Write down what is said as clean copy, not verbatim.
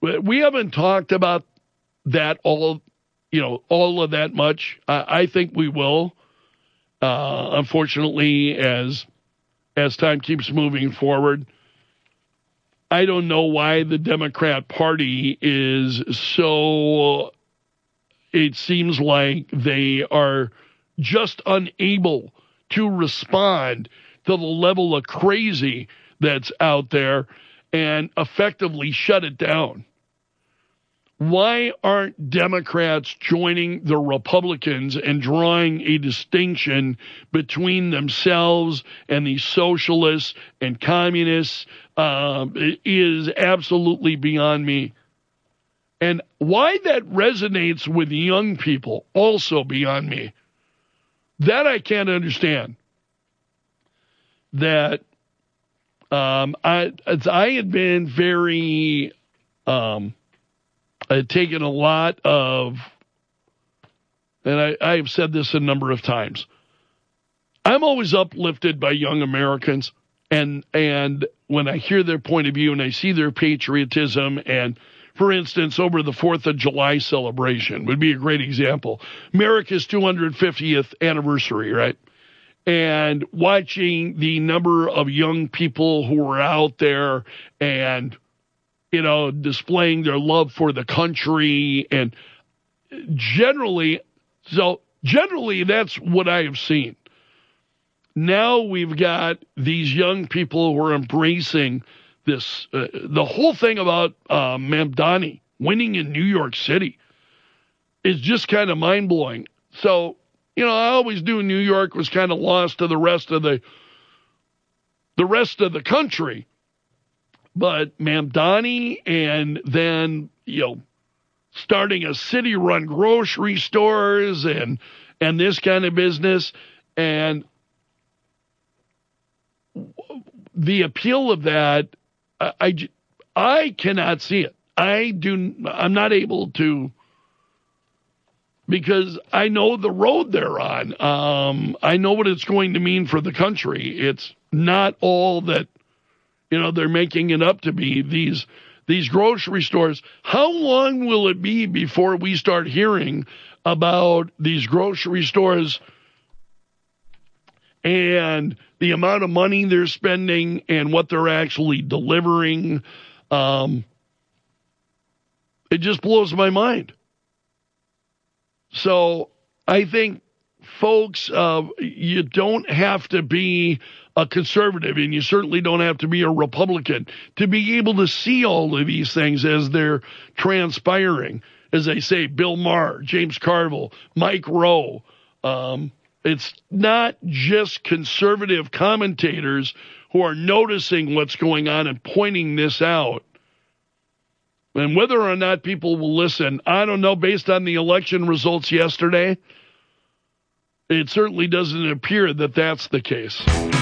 We haven't talked about that all of that much. I think we will, unfortunately, as time keeps moving forward. I don't know why the Democrat Party is so, it seems like they are just unable to respond to the level of crazy that's out there and effectively shut it down. Why aren't Democrats joining the Republicans and drawing a distinction between themselves and the socialists and communists is absolutely beyond me. And why that resonates with young people, also beyond me. That I can't understand. That I had been very... I've taken a lot of, and I've said this a number of times, I'm always uplifted by young Americans, and when I hear their point of view and I see their patriotism, and, for instance, over the 4th of July celebration would be a great example. America's 250th anniversary, right? And watching the number of young people who were out there and displaying their love for the country, and generally, that's what I have seen. Now we've got these young people who are embracing this, the whole thing about Mamdani winning in New York City is just kind of mind-blowing. So, I always knew New York was kind of lost to the rest of the country. But Mamdani, and then, starting a city-run grocery stores and this kind of business, and the appeal of that, I cannot see it. I'm not able to, because I know the road they're on. I know what it's going to mean for the country. It's not all that they're making it up to be, these grocery stores. How long will it be before we start hearing about these grocery stores and the amount of money they're spending and what they're actually delivering? It just blows my mind. So I think, folks, you don't have to be a conservative, and you certainly don't have to be a Republican to be able to see all of these things as they're transpiring. As I say, Bill Maher, James Carville, Mike Rowe. It's not just conservative commentators who are noticing what's going on and pointing this out. And whether or not people will listen, I don't know. Based on the election results yesterday, it certainly doesn't appear that that's the case.